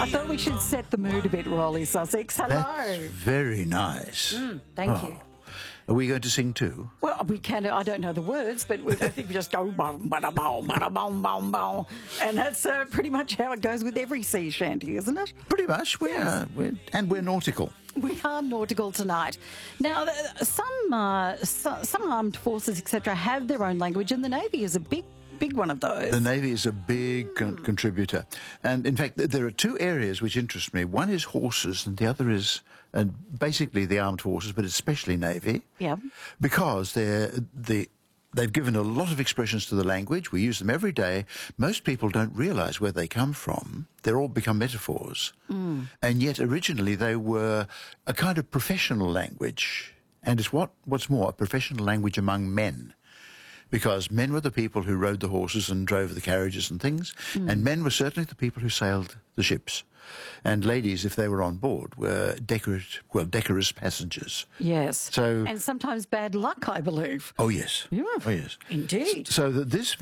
I thought we should set the mood a bit, Rolly Sussex. Hello. That's very nice. Thank you. Are we going to sing too? Well, we can. I don't know the words, but I think we just go bum, bada, boom, bada, boom, boom, boom. And that's pretty much how it goes with every sea shanty, isn't it? Pretty much. We're nautical. We are nautical tonight. Now, some armed forces, etc., have their own language, and the Navy is a big one of those. The Navy is a big contributor. And in fact, there are two areas which interest me. One is horses and the other is basically the armed forces, but especially Navy. Yeah. Because they've given a lot of expressions to the language. We use them every day. Most people don't realise where they come from. They're all become metaphors. And yet originally they were a kind of professional language. And it's what's more, a professional language among men. Because men were the people who rode the horses and drove the carriages and things, and men were certainly the people who sailed the ships. And ladies, if they were on board, were decorous passengers. Yes. So, and sometimes bad luck, I believe. oh yes. Yeah. Oh yes. Indeed. So that this